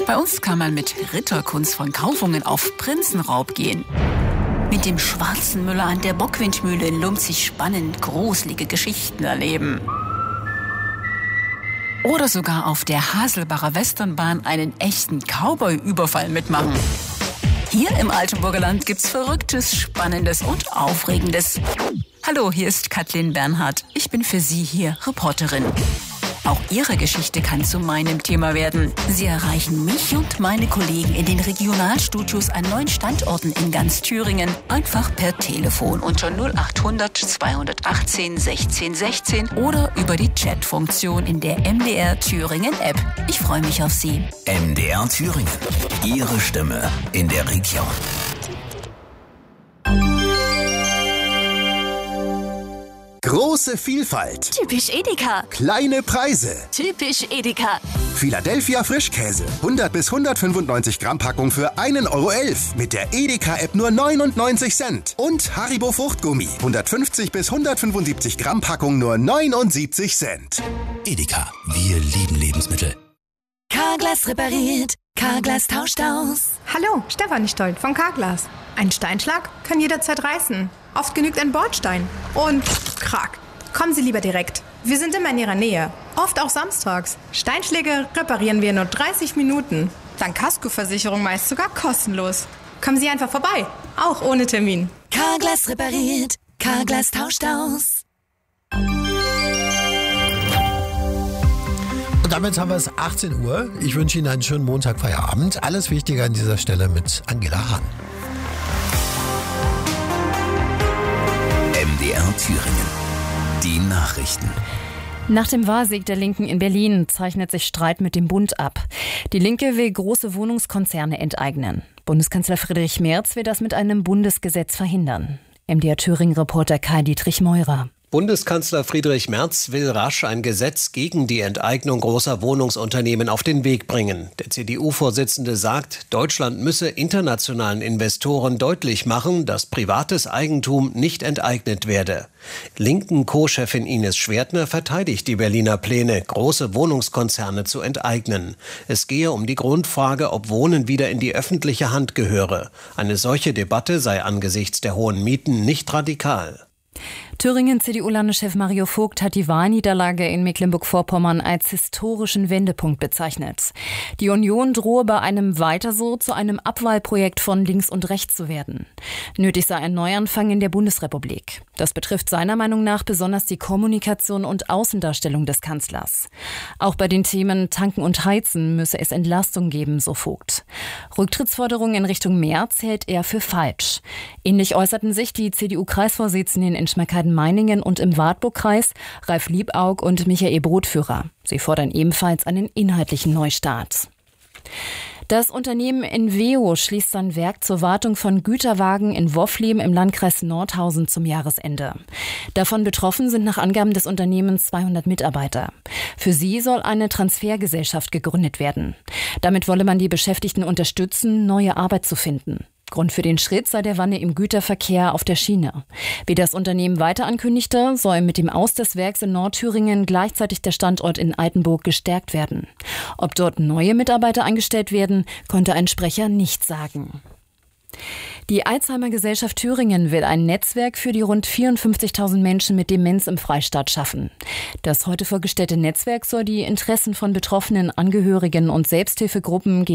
Bei uns kann man mit Ritterkunst von Kaufungen auf Prinzenraub gehen. Mit dem schwarzen Müller an der Bockwindmühle in Lumpzig spannend gruselige Geschichten erleben. Oder sogar auf der Haselbacher Westernbahn einen echten Cowboy-Überfall mitmachen. Hier im Altenburger Land gibt's Verrücktes, Spannendes und Aufregendes. Hallo, hier ist Kathleen Bernhard. Ich bin für Sie hier Reporterin. Auch Ihre Geschichte kann zu meinem Thema werden. Sie erreichen mich und meine Kollegen in den Regionalstudios an 9 Standorten in ganz Thüringen einfach per Telefon unter 0800 218 16 16 oder über die Chatfunktion in der MDR Thüringen App. Ich freue mich auf Sie. MDR Thüringen. Ihre Stimme in der Region. Große Vielfalt. Typisch Edeka. Kleine Preise. Typisch Edeka. Philadelphia Frischkäse. 100 bis 195 Gramm Packung für 1,11 € mit der Edeka-App nur 99 Cent. Und Haribo Fruchtgummi. 150 bis 175 Gramm Packung nur 79 Cent. Edeka, wir lieben Lebensmittel. Carglass repariert. Carglass tauscht aus. Hallo, Stefanie Stolt von Carglass. Ein Steinschlag kann jederzeit reißen. Oft genügt ein Bordstein. Und krack. Kommen Sie lieber direkt. Wir sind immer in Ihrer Nähe. Oft auch samstags. Steinschläge reparieren wir in nur 30 Minuten. Dank Kaskoversicherung meist sogar kostenlos. Kommen Sie einfach vorbei. Auch ohne Termin. Carglass repariert. Carglass tauscht aus. Und damit haben wir es 18 Uhr. Ich wünsche Ihnen einen schönen Montagfeierabend. Alles Wichtige an dieser Stelle mit Angela Hahn. MDR Thüringen. Die Nachrichten. Nach dem Wahlsieg der Linken in Berlin zeichnet sich Streit mit dem Bund ab. Die Linke will große Wohnungskonzerne enteignen. Bundeskanzler Friedrich Merz will das mit einem Bundesgesetz verhindern. MDR Thüringen-Reporter Karl-Dietrich Meurer. Bundeskanzler Friedrich Merz will rasch ein Gesetz gegen die Enteignung großer Wohnungsunternehmen auf den Weg bringen. Der CDU-Vorsitzende sagt, Deutschland müsse internationalen Investoren deutlich machen, dass privates Eigentum nicht enteignet werde. Linken Co-Chefin Ines Schwertner verteidigt die Berliner Pläne, große Wohnungskonzerne zu enteignen. Es gehe um die Grundfrage, ob Wohnen wieder in die öffentliche Hand gehöre. Eine solche Debatte sei angesichts der hohen Mieten nicht radikal. Thüringen-CDU-Landeschef Mario Vogt hat die Wahlniederlage in Mecklenburg-Vorpommern als historischen Wendepunkt bezeichnet. Die Union drohe bei einem Weiter so zu einem Abwahlprojekt von links und rechts zu werden. Nötig sei ein Neuanfang in der Bundesrepublik. Das betrifft seiner Meinung nach besonders die Kommunikation und Außendarstellung des Kanzlers. Auch bei den Themen Tanken und Heizen müsse es Entlastung geben, so Vogt. Rücktrittsforderungen in Richtung Merz hält er für falsch. Ähnlich äußerten sich die CDU-Kreisvorsitzenden in Schmalkalden-Meiningen und im Wartburg-Kreis Ralf Liebaug und Michael Brotführer. Sie fordern ebenfalls einen inhaltlichen Neustart. Das Unternehmen Enveo schließt sein Werk zur Wartung von Güterwagen in Wofflem im Landkreis Nordhausen zum Jahresende. Davon betroffen sind nach Angaben des Unternehmens 200 Mitarbeiter. Für sie soll eine Transfergesellschaft gegründet werden. Damit wolle man die Beschäftigten unterstützen, neue Arbeit zu finden. Grund für den Schritt sei der Wandel im Güterverkehr auf der Schiene. Wie das Unternehmen weiter ankündigte, soll mit dem Aus des Werks in Nordthüringen gleichzeitig der Standort in Altenburg gestärkt werden. Ob dort neue Mitarbeiter eingestellt werden, konnte ein Sprecher nicht sagen. Die Alzheimer-Gesellschaft Thüringen will ein Netzwerk für die rund 54.000 Menschen mit Demenz im Freistaat schaffen. Das heute vorgestellte Netzwerk soll die Interessen von Betroffenen, Angehörigen und Selbsthilfegruppen gegen